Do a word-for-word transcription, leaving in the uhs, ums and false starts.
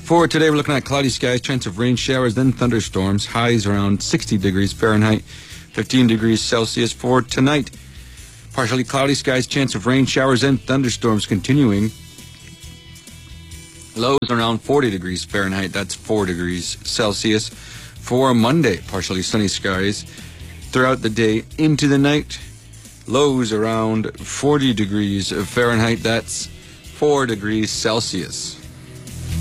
For today, we're looking at cloudy skies, chance of rain showers, then thunderstorms. Highs around sixty degrees Fahrenheit, fifteen degrees Celsius. For tonight, partially cloudy skies, chance of rain showers and thunderstorms continuing. Lows around forty degrees Fahrenheit, that's four degrees Celsius. For Monday, partially sunny skies throughout the day into the night. Lows around forty degrees Fahrenheit, that's four degrees Celsius.